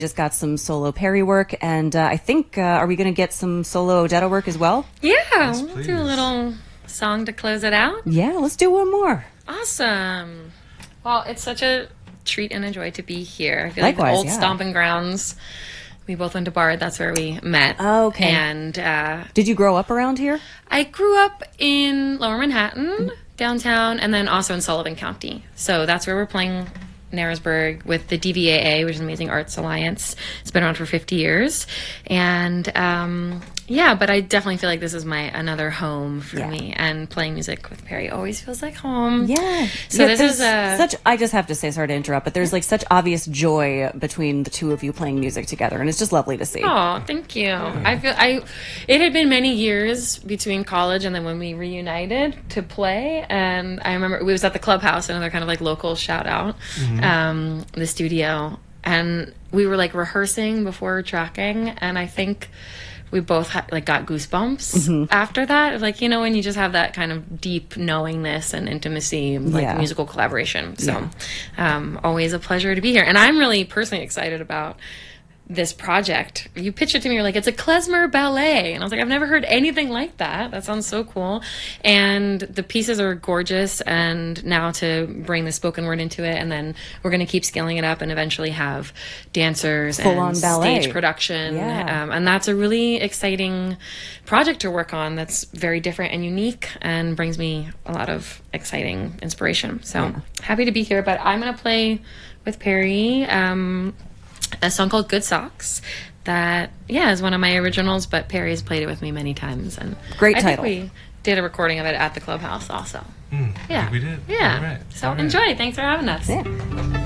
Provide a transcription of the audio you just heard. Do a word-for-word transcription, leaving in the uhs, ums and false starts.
Just got some solo Perry work, and uh, I think, uh, are we going to get some solo Odetta work as well? Yeah, Yes, we'll please. do a little song to close it out. Yeah, let's do one more. Awesome. Well, it's such a treat and a joy to be here. I feel Likewise, like the old yeah. stomping grounds. We both went to Bard. That's where we met. Oh, okay. And uh, Did you grow up around here? I grew up in Lower Manhattan, downtown, and then also in Sullivan County. So that's where we're playing Narrowsburg with the D V A A, which is Amazing Arts Alliance. It's been around for fifty years. And um, yeah, but I definitely feel like this is my another home for Yeah. me. And playing music with Perry always feels like home. Yeah. So Yeah, this there's is a... such. I just have to say, sorry to interrupt, but there's like such obvious joy between the two of you playing music together, and it's just lovely to see. Oh, thank you. I feel I. It had been many years between college and then when we reunited to play, and I remember we was at the Clubhouse, another kind of like local shout out, um, the studio, and we were like rehearsing before tracking, and I think we both had, like got goosebumps after that. Like, you know, when you just have that kind of deep knowingness and intimacy, like Yeah. musical collaboration. So, um, always a pleasure to be here, and I'm really personally excited about this project. You pitched it to me, you're like, it's a klezmer ballet. And I was like, I've never heard anything like that. That sounds so cool. And the pieces are gorgeous. And now to bring the spoken word into it, and then we're going to keep scaling it up and eventually have dancers Full-on and ballet. stage production. Yeah. Um, and that's a really exciting project to work on that's very different and unique and brings me a lot of exciting inspiration. So happy to be here. But I'm going to play with Perry. Um, a song called Good Socks that, yeah, is one of my originals, but Perry's played it with me many times. And Great I title. think we did a recording of it at the Clubhouse also. Mm, I yeah. think we did. Yeah. All right. So All right. enjoy. Thanks for having us. Yeah.